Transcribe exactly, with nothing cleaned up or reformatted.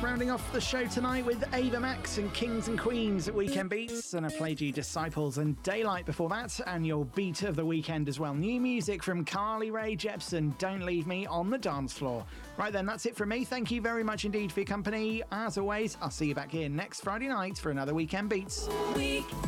rounding off the show tonight with Ava Max and Kings and Queens at Weekend Beats, and I played you Disciples and Daylight before that, and your beat of the weekend as well. New music from Carly Rae Jepsen, Don't Leave Me on the Dance Floor. Right then, that's it from me. Thank you very much indeed for your company. As always, I'll see you back here next Friday night for another Weekend Beats. Week.